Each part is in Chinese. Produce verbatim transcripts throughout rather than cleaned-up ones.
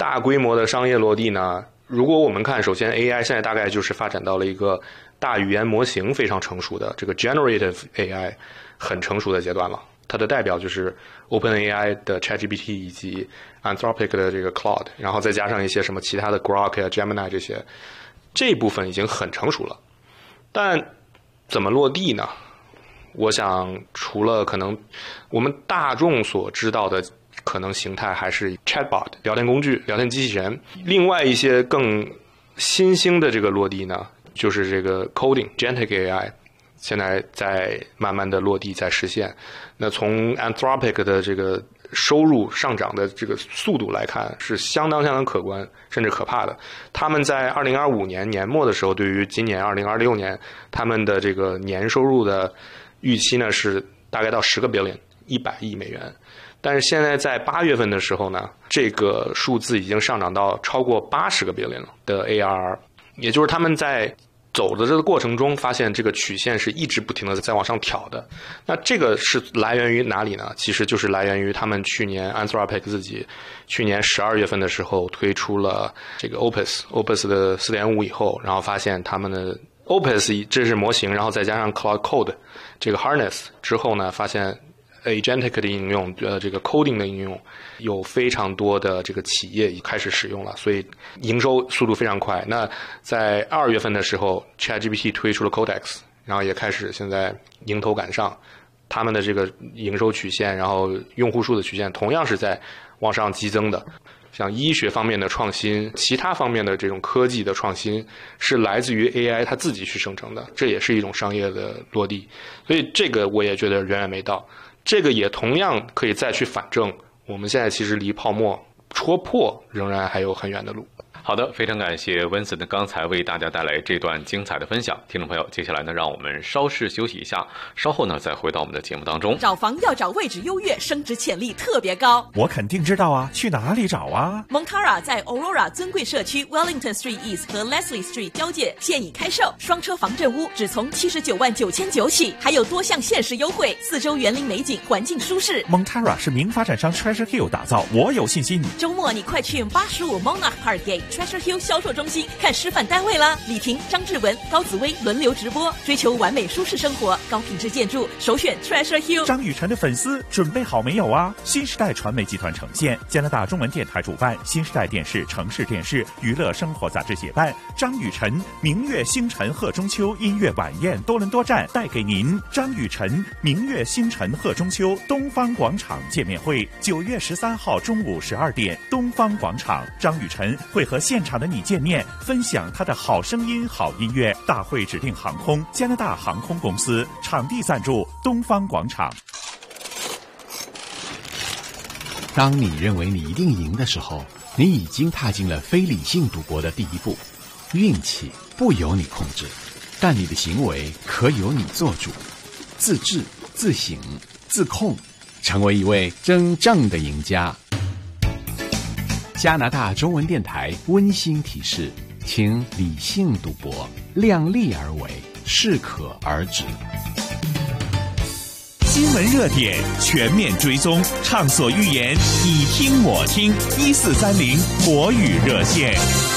大规模的商业落地呢，如果我们看，首先 A I 现在大概就是发展到了一个大语言模型非常成熟的这个 generative A I 很成熟的阶段了。它的代表就是 OpenAI 的 ChatGPT 以及 Anthropic 的这个 Claude， 然后再加上一些什么其他的 Grok 啊、Gemini 这些，这一部分已经很成熟了。但怎么落地呢？我想除了可能我们大众所知道的可能形态还是 Chatbot 聊天工具、聊天机器人，另外一些更新兴的这个落地呢，就是这个 Coding Agentic A I。现在在慢慢的落地，在实现。那从 Anthropic 的这个收入上涨的这个速度来看，是相当相当可观，甚至可怕的。他们在二零二五年年末的时候，对于今年二零二六年他们的这个年收入的预期呢，是大概到十个 billion， 一百亿美元。但是现在在八月份的时候呢，这个数字已经上涨到超过八十个 billion 的 A R R， 也就是他们在走的这个过程中，发现这个曲线是一直不停的在往上挑的。那这个是来源于哪里呢？其实就是来源于他们去年 Anthropic 自己去年十二月份的时候推出了这个 Opus Opus 的 四点五 以后，然后发现他们的 Opus 这是模型，然后再加上 Cloud Code 这个 Harness 之后呢，发现 Agentic 的应用，呃，这个 Coding 的应用有非常多的这个企业已开始使用了，所以营收速度非常快。那在二月份的时候 ，ChatGPT 推出了 Codex， 然后也开始现在迎头赶上，他们的这个营收曲线，然后用户数的曲线同样是在往上激增的。像医学方面的创新，其他方面的这种科技的创新，是来自于 A I 它自己去生成的，这也是一种商业的落地。所以这个我也觉得远远没到。这个也同样可以再去反证，我们现在其实离泡沫戳破仍然还有很远的路。 好的，非常感谢 Vincent 刚才为大家带来这段精彩的分享。听众朋友，接下来呢，让我们稍事休息一下，稍后呢再回到我们的节目当中。 找房要找位置优越、升值潜力特别高。 我肯定知道啊，去哪里找啊？ Montara 在 Aurora 尊贵社区 Wellington Street East 和 Leslie Street 交界现已开售，双车防震屋只从七十九万九千九起，还有多项限时优惠，四周园林美景，环境舒适。 Montara 是名发展商 Treasure Hill 打造，我有信心。 周末你快去八十五 Monarch Parkgate。Treasure Hill 销售中心看示范单位啦！李婷、张志文、高紫薇轮流直播，追求完美舒适生活，高品质建筑，首选 Treasure Hill。 张雨晨的粉丝准备好没有啊？新时代传媒集团呈现，加拿大中文电台主办，新时代电视、城市电视、娱乐生活杂志协办，张雨晨明月星辰贺中秋音乐晚宴多伦多站带给您张雨晨明月星辰贺中秋东方广场见面会，九月十三号中午十二点，东方广场，张雨晨会和现场的你见面，分享他的好声音、好音乐。大会指定航空加拿大航空公司，场地赞助东方广场。 当你认为你一定赢的时候，你已经踏进了非理性赌博的第一步。运气不由你控制，但你的行为可由你做主。自制、自省、自控，成为一位真正的赢家。加拿大中文电台温馨提示，请理性赌博，量力而为，适可而止。 新闻热点全面追踪，畅所欲言，你听我听，一四三零国语热线。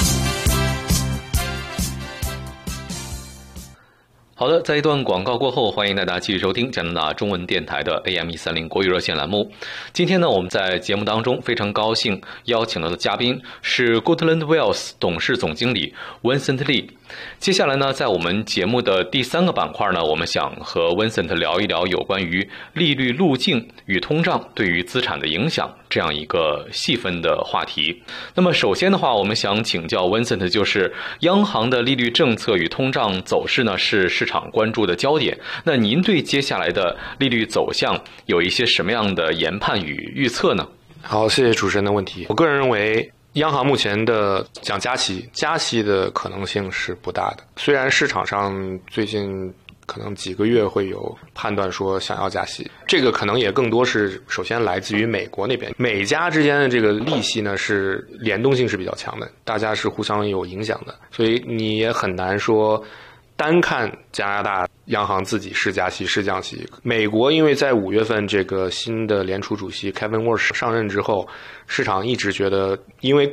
好的，在一段广告过后，欢迎大家继续收听加拿大中文电台的 A M 一三零国语热线栏目。今天呢，我们在节目当中非常高兴邀请到的嘉宾是 Goodland Wealth 董事总经理 Vincent Lee。接下来呢，在我们节目的第三个板块呢，我们想和 Vincent 聊一聊有关于利率路径与通胀对于资产的影响这样一个细分的话题。那么首先的话，我们想请教 Vincent， 就是央行的利率政策与通胀走势呢是市场关注的焦点。那您对接下来的利率走向有一些什么样的研判与预测呢？ 好，谢谢主持人的问题。我个人认为，央行目前的讲加息，加息的可能性是不大的。虽然市场上最近可能几个月会有判断说想要加息，这个可能也更多是首先来自于美国那边，美加之间的这个利息呢是联动性是比较强的，大家是互相有影响的，所以你也很难说单看加拿大央行自己是加息是降息。美国因为在五月份这个新的联储主席 Kevin Warsh 上任之后，市场一直觉得因为